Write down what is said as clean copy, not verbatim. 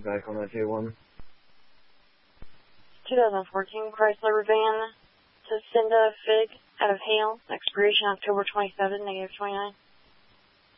back on that J1. 2014 Chrysler van to Cinda Fig out of Hale. Expiration October 27, -29.